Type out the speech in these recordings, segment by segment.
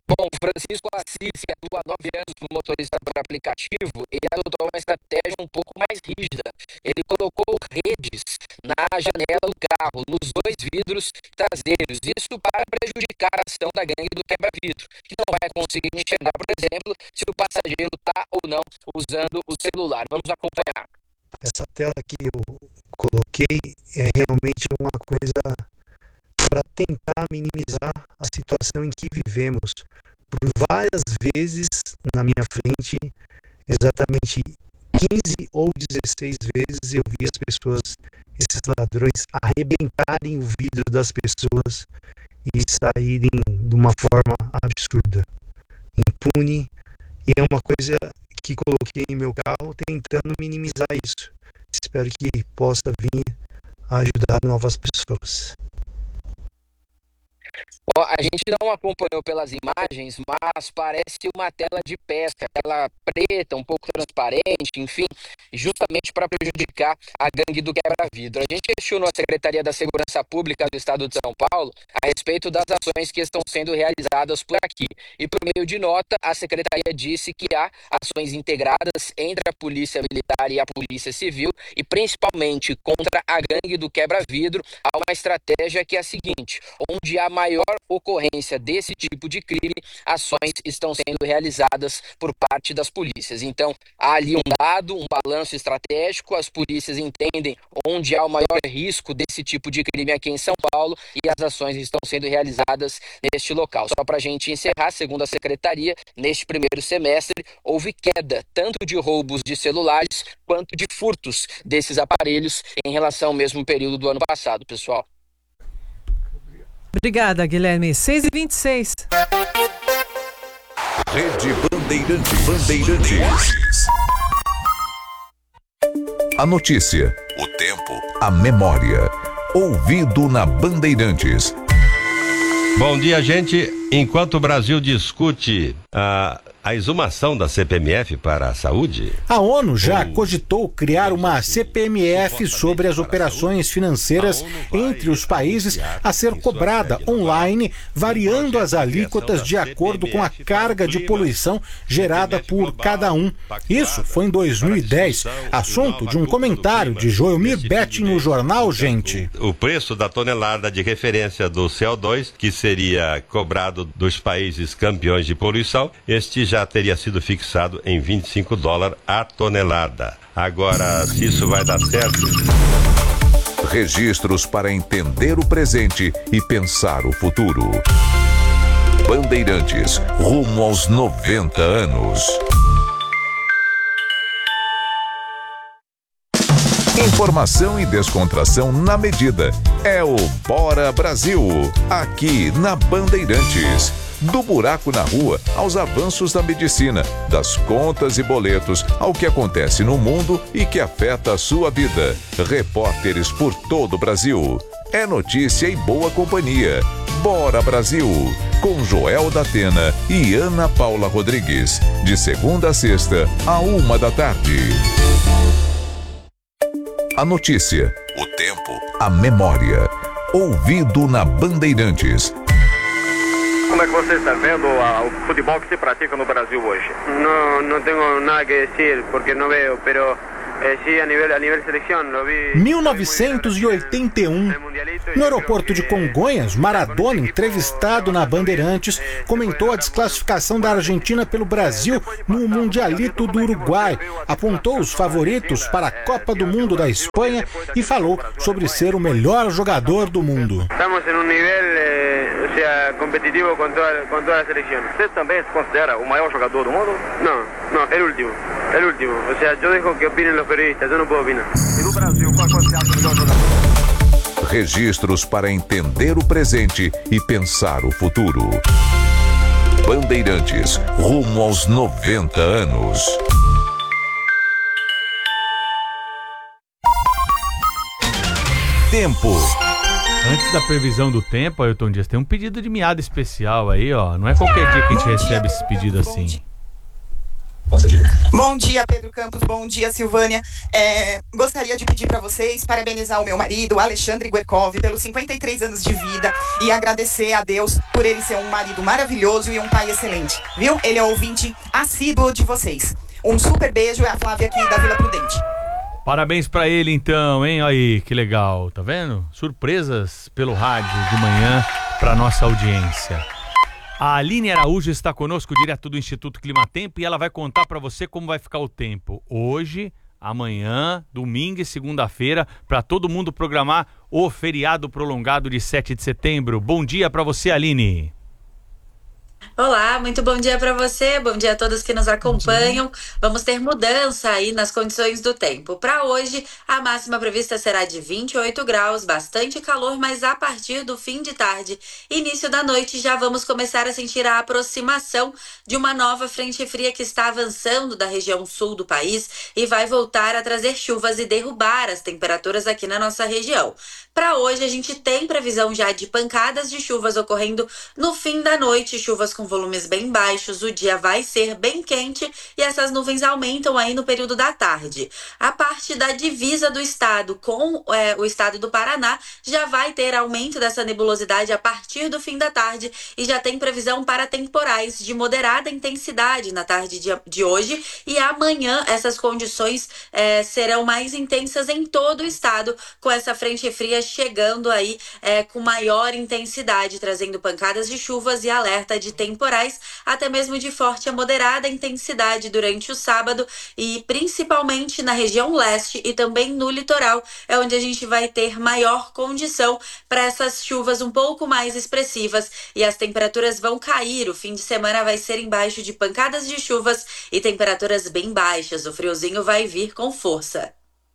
Bom, Francisco Assis, que atua há 9 anos como motorista por aplicativo, ele adotou uma estratégia um pouco mais rígida. Ele colocou redes na janela do carro, nos dois vidros traseiros. Isso para prejudicar a ação da gangue do quebra-vidro, que não vai conseguir enxergar, por exemplo, se o passageiro está ou não usando o celular. Vamos acompanhar. Essa tela que eu coloquei é realmente uma coisa para tentar minimizar a situação em que vivemos. Por várias vezes na minha frente, exatamente 15 ou 16 vezes, eu vi as pessoas, esses ladrões, arrebentarem o vidro das pessoas e saírem de uma forma absurda, impune. E é uma coisa que coloquei em meu carro tentando minimizar isso. Espero que possa vir a ajudar novas pessoas. A gente não acompanhou pelas imagens, mas parece uma tela de pesca, tela preta, um pouco transparente, enfim, justamente para prejudicar a gangue do quebra-vidro. A gente questionou a Secretaria da Segurança Pública do Estado de São Paulo a respeito das ações que estão sendo realizadas por aqui. E por meio de nota, a Secretaria disse que há ações integradas entre a Polícia Militar e a Polícia Civil e principalmente contra a gangue do quebra-vidro. Há uma estratégia que é a seguinte: onde há maior ocorrência desse tipo de crime, ações estão sendo realizadas por parte das polícias. Então, há ali um dado, um balanço estratégico, as polícias entendem onde há o maior risco desse tipo de crime aqui em São Paulo e as ações estão sendo realizadas neste local. Só para a gente encerrar, segundo a Secretaria, neste primeiro semestre, houve queda tanto de roubos de celulares quanto de furtos desses aparelhos em relação ao mesmo período do ano passado, pessoal. Obrigada, Guilherme. 6h26. Rede Bandeirantes. A notícia, o tempo, a memória. Ouvido na Bandeirantes. Bom dia, gente. Enquanto o Brasil discute a exumação da CPMF para a saúde, a ONU já cogitou criar uma CPMF sobre as operações financeiras entre os países a ser cobrada online, variando as alíquotas de acordo com a carga de poluição gerada por cada um. Isso foi em 2010, assunto de um comentário de Joelmir Betting no jornal Gente. O preço da tonelada de referência do CO2, que seria cobrado dos países campeões de poluição, este já teria sido fixado em $25 a tonelada. Agora, se isso vai dar certo... Registros para entender o presente e pensar o futuro. Bandeirantes, rumo aos 90 anos. Informação e descontração na medida. É o Bora Brasil, aqui na Bandeirantes. Do buraco na rua aos avanços da medicina, das contas e boletos ao que acontece no mundo e que afeta a sua vida. Repórteres por todo o Brasil. É notícia e boa companhia. Bora Brasil, com Joel da Atena e Ana Paula Rodrigues. De segunda a sexta, à 13h. A notícia, o tempo, a memória. Ouvido na Bandeirantes. Como é que você está vendo o futebol que se pratica no Brasil hoje? No tengo nada que decir porque no veo, pero sí a nivel selección lo vi. 1981, no aeroporto de Congonhas, Maradona, entrevistado na Bandeirantes, comentou a desclassificação da Argentina pelo Brasil no Mundialito do Uruguai, apontou os favoritos para a Copa do Mundo da Espanha e falou sobre ser o melhor jogador do mundo. Estamos em nível competitivo com toda a seleção. Você também se considera o maior jogador do mundo? Não, é o último. Eu deixo que opinem os periodistas, eu não posso opinar. E no Brasil, qual você acha o melhor jogador? Registros para entender o presente e pensar o futuro. Bandeirantes, rumo aos 90 anos. Tempo. Antes da previsão do tempo, Ailton Dias, tem um pedido de miada especial aí, ó. Não é qualquer dia que a gente recebe esse pedido assim. Bom dia, Pedro Campos. Bom dia, Silvânia. Gostaria de pedir para vocês parabenizar o meu marido, Alexandre Guerkov, pelos 53 anos de vida e agradecer a Deus por ele ser um marido maravilhoso e um pai excelente. Viu? Ele é ouvinte assíduo de vocês. Um super beijo, é a Flávia aqui da Vila Prudente. Parabéns pra ele então, hein? Aí, que legal, tá vendo? Surpresas pelo rádio de manhã pra nossa audiência. A Aline Araújo está conosco direto do Instituto Climatempo e ela vai contar pra você como vai ficar o tempo hoje, amanhã, domingo e segunda-feira, pra todo mundo programar o feriado prolongado de 7 de setembro. Bom dia pra você, Aline. Olá, muito bom dia para você, bom dia a todos que nos acompanham. Vamos ter mudança aí nas condições do tempo. Para hoje, a máxima prevista será de 28 graus, bastante calor, mas a partir do fim de tarde, início da noite, já vamos começar a sentir a aproximação de uma nova frente fria que está avançando da região sul do país e vai voltar a trazer chuvas e derrubar as temperaturas aqui na nossa região. Para hoje, a gente tem previsão já de pancadas de chuvas ocorrendo no fim da noite, chuvas com volumes bem baixos, o dia vai ser bem quente e essas nuvens aumentam aí no período da tarde. A parte da divisa do estado com o estado do Paraná já vai ter aumento dessa nebulosidade a partir do fim da tarde e já tem previsão para temporais de moderada intensidade na tarde de hoje e amanhã essas condições serão mais intensas em todo o estado, com essa frente fria chegando aí com maior intensidade, trazendo pancadas de chuvas e alerta de temporais, até mesmo de forte a moderada intensidade durante o sábado e principalmente na região leste e também no litoral, é onde a gente vai ter maior condição para essas chuvas um pouco mais expressivas e as temperaturas vão cair. O fim de semana vai ser embaixo de pancadas de chuvas e temperaturas bem baixas. O friozinho vai vir com força.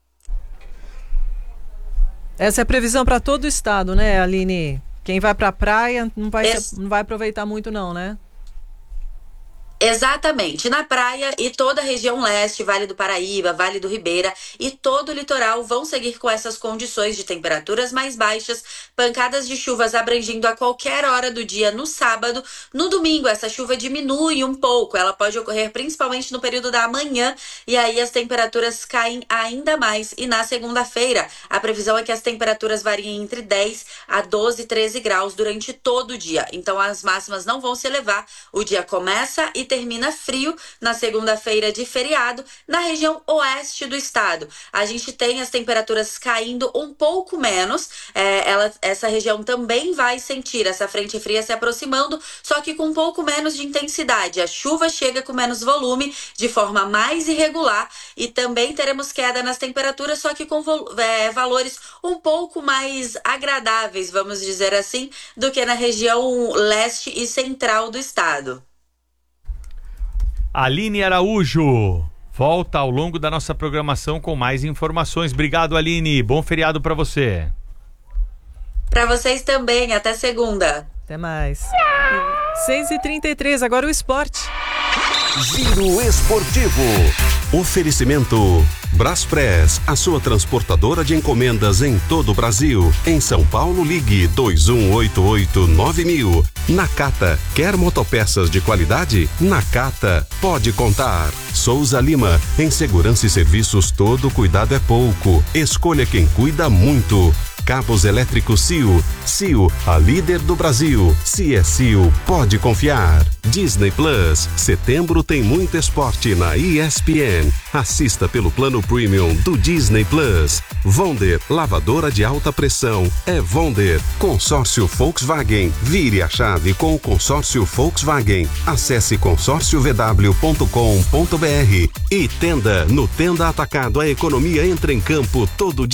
Essa é a previsão para todo o estado, né, Aline? Quem vai para a praia não vai aproveitar muito não, né? Exatamente, na praia e toda a região leste, Vale do Paraíba, Vale do Ribeira e todo o litoral vão seguir com essas condições de temperaturas mais baixas, pancadas de chuvas abrangindo a qualquer hora do dia no sábado. No domingo essa chuva diminui um pouco, ela pode ocorrer principalmente no período da manhã e aí as temperaturas caem ainda mais. E na segunda-feira a previsão é que as temperaturas variem entre 10 a 12, 13 graus durante todo o dia, então as máximas não vão se elevar, o dia começa e termina frio na segunda-feira de feriado na região oeste do estado. A gente tem as temperaturas caindo um pouco menos, essa região também vai sentir essa frente fria se aproximando, só que com um pouco menos de intensidade. A chuva chega com menos volume, de forma mais irregular e também teremos queda nas temperaturas, só que com valores um pouco mais agradáveis, vamos dizer assim, do que na região leste e central do estado. Aline Araújo volta ao longo da nossa programação com mais informações. Obrigado, Aline. Bom feriado para você. Para vocês também. Até segunda. Até mais. 6h33, agora o esporte. Giro Esportivo. Oferecimento Braspress, a sua transportadora de encomendas em todo o Brasil. Em São Paulo, ligue 2188-9000. Nakata, quer motopeças de qualidade? Nakata, pode contar. Souza Lima, em segurança e serviços todo cuidado é pouco. Escolha quem cuida muito. Cabos elétricos CIO. CIO, a líder do Brasil. Se é CIO, pode confiar. Disney Plus. Setembro tem muito esporte na ESPN. Assista pelo plano premium do Disney Plus. Wonder, lavadora de alta pressão. É Wonder. Consórcio Volkswagen. Vire a chave com o consórcio Volkswagen. Acesse consórciovw.com.br. E Tenda. No Tenda Atacado, a economia entra em campo todo dia.